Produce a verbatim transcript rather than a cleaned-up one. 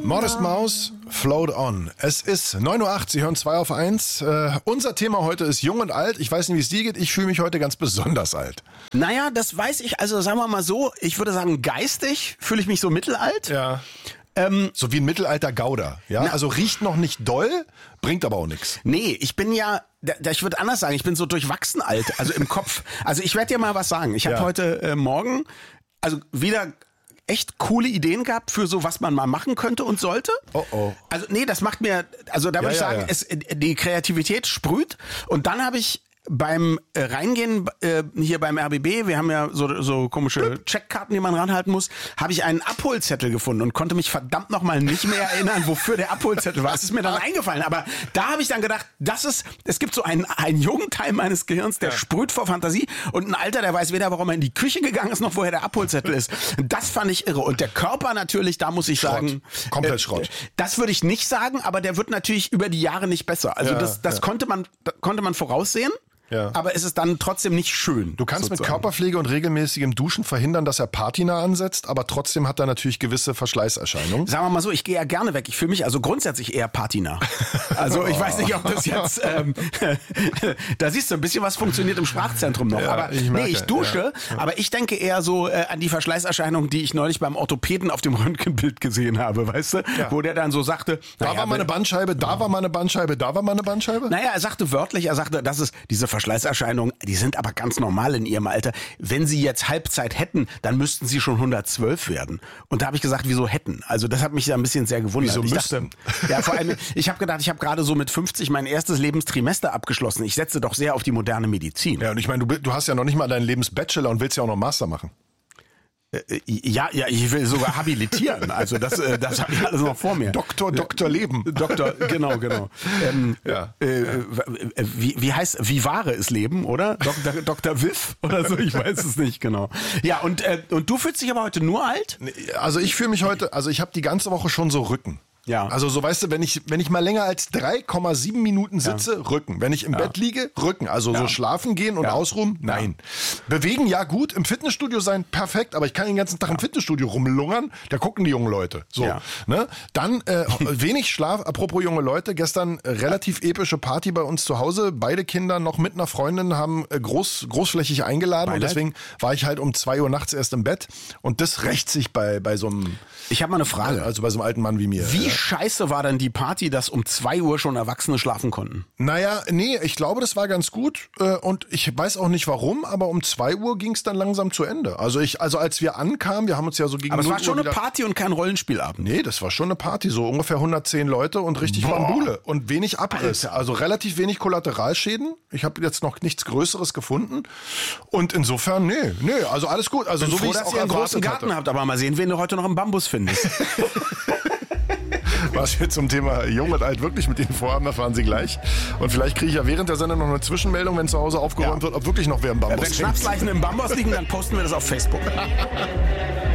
Modest Mouse, Float On. Es ist neun Uhr acht, Sie hören zwei auf eins. Äh, unser Thema heute ist Jung und Alt. Ich weiß nicht, wie es dir geht. Ich fühle mich heute ganz besonders alt. Naja, das weiß ich. Also sagen wir mal so, ich würde sagen, geistig fühle ich mich so mittelalt. Ja. Ähm, so wie ein Mittelalter-Gauder. Ja? Also riecht noch nicht doll, bringt aber auch nichts. Nee, ich bin ja, ich würde anders sagen, ich bin so durchwachsen alt, also im Kopf. Also ich werde dir mal was sagen. Ich habe Ja. heute äh, Morgen, also wieder echt coole Ideen gehabt für so, was man mal machen könnte und sollte. Oh oh. Also nee, das macht mir, also da würde Ja, ich ja, sagen, ja. es, die Kreativität sprüht. Und dann habe ich beim äh, Reingehen äh, hier beim R B B, wir haben ja so, so komische Checkkarten, die man ranhalten muss, habe ich einen Abholzettel gefunden und konnte mich verdammt nochmal nicht mehr erinnern, wofür der Abholzettel war. Es ist mir dann eingefallen, aber da habe ich dann gedacht, das ist, es gibt so einen, einen jungen Teil meines Gehirns, der Ja. sprüht vor Fantasie und ein Alter, der weiß weder, warum er in die Küche gegangen ist, noch woher der Abholzettel ist. Das fand ich irre. Und der Körper natürlich, da muss ich Schrott. sagen... Komplett Schrott. Das würde ich nicht sagen, aber der wird natürlich über die Jahre nicht besser. Also Ja, das, das ja. konnte man, konnte man voraussehen. Ja. Aber es ist dann trotzdem nicht schön. Du kannst mit sozusagen. Körperpflege und regelmäßigem Duschen verhindern, dass er Patina ansetzt, aber trotzdem hat er natürlich gewisse Verschleißerscheinungen. Sagen wir mal so, ich gehe ja gerne weg. Ich fühle mich also grundsätzlich eher Patina. Also ich weiß nicht, ob das jetzt... Ähm, da siehst du, ein bisschen was funktioniert im Sprachzentrum noch. Ja, aber ich nee, merke, ich dusche, ja. aber ich denke eher so äh, an die Verschleißerscheinungen, die ich neulich beim Orthopäden auf dem Röntgenbild gesehen habe, weißt du? Ja. Wo der dann so sagte... Da naja, war mal eine Bandscheibe, da war mal eine Bandscheibe, da war mal eine Bandscheibe. Naja, er sagte wörtlich, er sagte, das ist diese Verschleißerscheinungen, die sind aber ganz normal in ihrem Alter. Wenn sie jetzt Halbzeit hätten, dann müssten sie schon hundertzwölf werden. Und da habe ich gesagt, wieso hätten? Also das hat mich da ein bisschen sehr gewundert. Wieso ich müssten? dachte, ja, vor allem, ich habe gedacht, ich habe gerade so mit fünfzig mein erstes Lebenstrimester abgeschlossen. Ich setze doch sehr auf die moderne Medizin. Ja, und ich meine, du, du hast ja noch nicht mal deinen Lebensbachelor und willst ja auch noch Master machen. Äh, Ja, ja, ich will sogar habilitieren. Also das, äh, das habe ich alles noch vor mir. Doktor, Doktor Leben. Doktor, genau, genau. Ähm, Ja. äh, wie, wie heißt, wie wahre ist Leben, oder? Doktor, Doktor Wiff oder so, ich weiß es nicht genau. Ja, und, äh, und du fühlst dich aber heute nur alt? Also ich fühle mich heute, also ich habe die ganze Woche schon so Rücken. Ja. Also so weißt du, wenn ich wenn ich mal länger als drei Komma sieben Minuten sitze, ja. Rücken. Wenn ich im ja. Bett liege, Rücken. Also ja. so schlafen gehen und ja. ausruhen, nein. Ja. Bewegen, ja gut. Im Fitnessstudio sein, perfekt. Aber ich kann den ganzen Tag ja. im Fitnessstudio rumlungern. Da gucken die jungen Leute. So, ja. ne? Dann äh, wenig Schlaf. Apropos junge Leute, gestern äh, relativ epische Party bei uns zu Hause. Beide Kinder noch mit einer Freundin haben äh, groß großflächig eingeladen. Beileid. Und deswegen war ich halt um zwei Uhr nachts erst im Bett. Und das rächt sich bei bei so einem. Ich habe mal eine Frage. Also bei so einem alten Mann wie mir. Wie ja. scheiße war denn die Party, dass um zwei Uhr schon Erwachsene schlafen konnten? Naja, nee, ich glaube, das war ganz gut. Äh, und ich weiß auch nicht warum, aber um zwei Uhr ging es dann langsam zu Ende. Also ich, also als wir ankamen, wir haben uns ja so gegen Aber es war null schon Uhr eine wieder- Party und kein Rollenspielabend. Nee, das war schon eine Party, so ungefähr hundertzehn Leute und richtig Boah. Bambule und wenig Abriss. Alter. Also relativ wenig Kollateralschäden. Ich habe jetzt noch nichts Größeres gefunden. Und insofern, nee, nee, also alles gut. Also Ich bin so wie froh, ich es dass auch ihr einen großen erwartet Garten hatte. habt, aber mal sehen, wen du heute noch im Bambus findest. Was wir zum Thema Jung und Alt wirklich mit Ihnen vorhaben, erfahren Sie gleich. Und vielleicht kriege ich ja während der Sendung noch eine Zwischenmeldung, wenn zu Hause aufgeräumt Ja. wird, ob wirklich noch wer im Bambus Wenn hängt. Schnapsleichen im Bambus liegen, dann posten wir das auf Facebook.